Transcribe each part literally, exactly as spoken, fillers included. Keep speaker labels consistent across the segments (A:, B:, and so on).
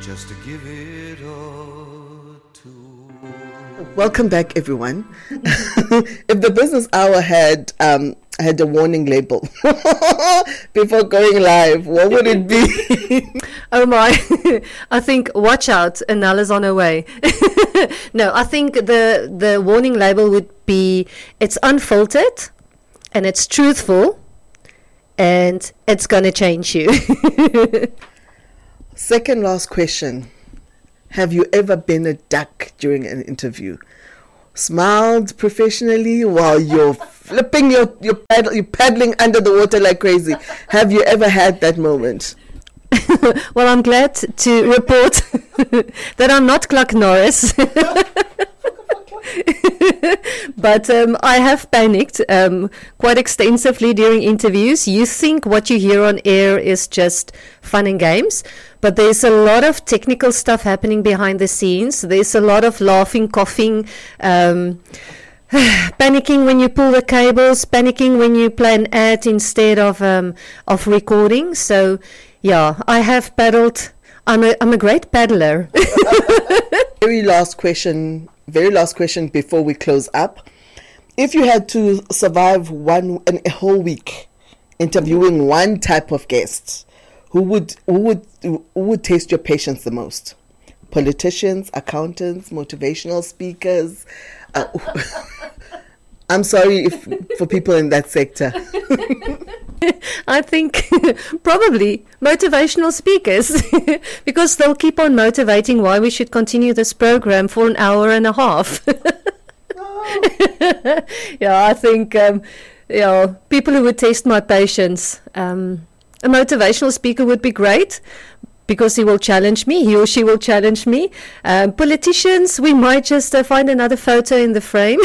A: just to give it all to.
B: Welcome back, everyone. If the business hour had um, had a warning label before going live, what would it be?
C: Oh my, I think watch out, Anela's on her way. No, I think the, the warning label would be it's unfiltered and it's truthful and it's going to change you.
B: Second last question. Have you ever been a duck during an interview? Smiled professionally while you're flipping your, your paddle, you're paddling under the water like crazy. Have you ever had that moment?
C: Well, I'm glad to report that I'm not Clark Norris. But um, I have panicked um, quite extensively during interviews. You think what you hear on air is just fun and games, but there's a lot of technical stuff happening behind the scenes. There's a lot of laughing, coughing, um, panicking when you pull the cables, panicking when you play an ad instead of um, of recording. So, yeah, I have paddled. I'm a I'm a great paddler.
B: Very last question. Very last question before we close up. If you had to survive one an, a whole week interviewing one type of guest, who would who would who would taste your patience the most? Politicians, accountants, motivational speakers. Uh, I'm sorry if for people in that sector.
C: I think probably motivational speakers because they'll keep on motivating why we should continue this program for an hour and a half. Yeah, I think um, you know, people who would test my patience. Um, a motivational speaker would be great because he will challenge me, he or she will challenge me. Um, politicians, we might just uh, find another photo in the frame.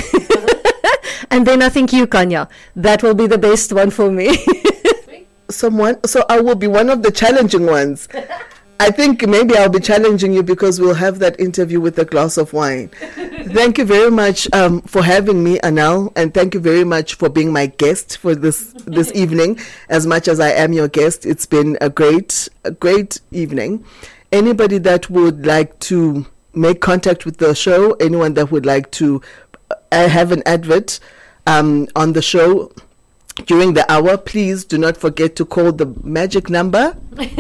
C: And then I think you, Kanya, that will be the best one for me.
B: Someone, so I will be one of the challenging ones. I think maybe I'll be challenging you because we'll have that interview with a glass of wine. Thank you very much um, for having me, Anel, and thank you very much for being my guest for this this evening. As much as I am your guest, it's been a great, a great evening. Anybody that would like to make contact with the show, anyone that would like to uh, have an advert um, on the show during the hour, please do not forget to call the magic number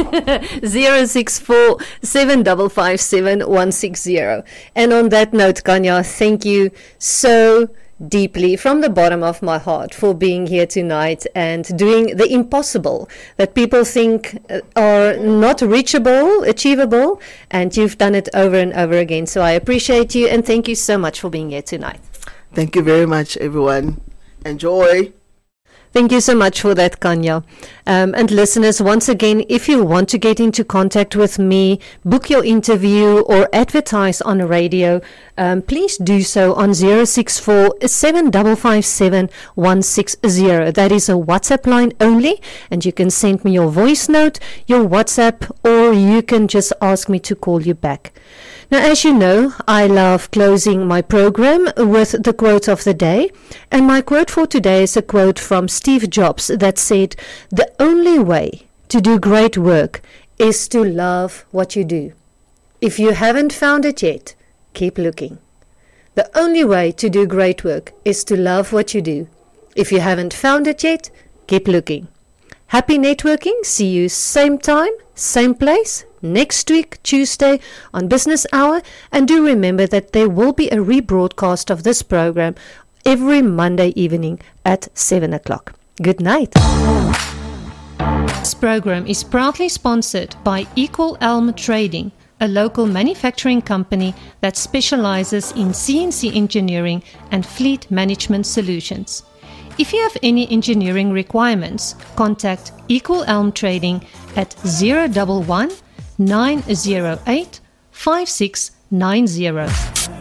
C: zero six four seven five five seven one six zero. And on that note, Kanya, thank you so deeply from the bottom of my heart for being here tonight and doing the impossible that people think are not reachable, achievable, and you've done it over and over again. So I appreciate you and thank you so much for being here tonight.
B: Thank you very much, everyone. Enjoy.
C: Thank you so much for that, Kanya. Um, and listeners, once again, if you want to get into contact with me, book your interview or advertise on radio, um, please do so on zero six four seven five five seven one six zero. That is a WhatsApp line only, and you can send me your voice note, your WhatsApp, or you can just ask me to call you back. Now, as you know, I love closing my program with the quote of the day. And my quote for today is a quote from Steve Jobs that said, "The only way to do great work is to love what you do. If you haven't found it yet, keep looking." The only way to do great work is to love what you do. If you haven't found it yet, keep looking. Happy networking. See you same time, same place, next week, Tuesday, on Business Hour. And do remember that there will be a rebroadcast of this program every Monday evening at seven o'clock. Good night. This program is proudly sponsored by Equal Elm Trading, a local manufacturing company that specializes in C N C engineering and fleet management solutions. If you have any engineering requirements, contact Equal Elm Trading at zero one one nine zero eight five six nine zero.